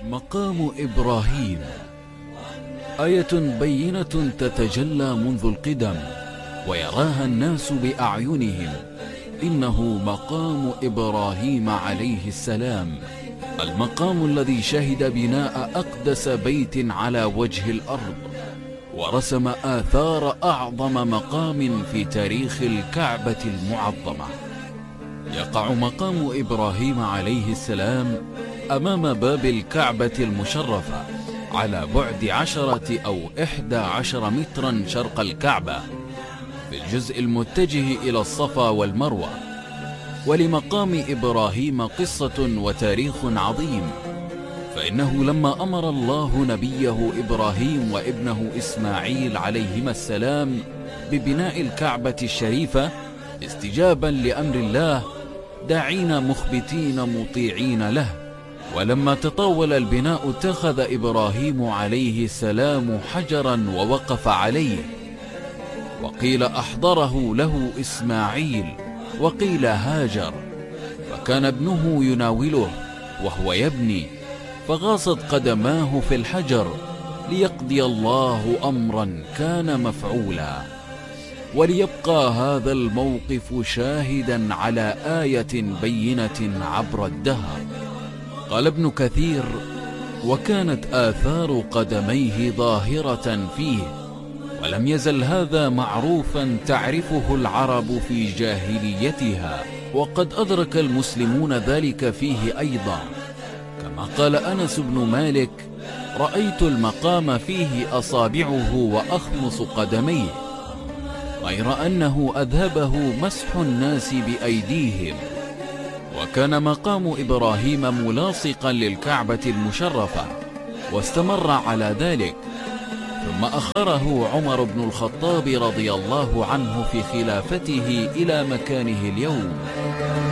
مقام إبراهيم آية بينة تتجلى منذ القدم ويراها الناس بأعينهم. إنه مقام إبراهيم عليه السلام، المقام الذي شهد بناء أقدس بيت على وجه الأرض، ورسم آثار أعظم مقام في تاريخ الكعبة المعظمة. يقع مقام إبراهيم عليه السلام أمام باب الكعبة المشرفة على بعد 10 أو 11 مترا شرق الكعبة في الجزء المتجه إلى الصفا والمروة. ولمقام إبراهيم قصة وتاريخ عظيم، فإنه لما أمر الله نبيه إبراهيم وابنه إسماعيل عليهما السلام ببناء الكعبة الشريفة استجابا لأمر الله، داعين مخبتين مطيعين له. ولما تطاول البناء اتخذ إبراهيم عليه السلام حجرا ووقف عليه، وقيل أحضره له إسماعيل، وقيل هاجر، فكان ابنه يناوله وهو يبني، فغاصت قدماه في الحجر ليقضي الله أمرا كان مفعولا. وليبقى هذا الموقف شاهدا على آية بينة عبر الدهر. قال ابن كثير: وكانت آثار قدميه ظاهرة فيه، ولم يزل هذا معروفا تعرفه العرب في جاهليتها، وقد أدرك المسلمون ذلك فيه أيضا. كما قال أنس بن مالك: رأيت المقام فيه أصابعه وأخمص قدميه، غير أنه أذهبه مسح الناس بأيديهم. وكان مقام إبراهيم ملاصقا للكعبة المشرفة، واستمر على ذلك، ثم أخره عمر بن الخطاب رضي الله عنه في خلافته إلى مكانه اليوم.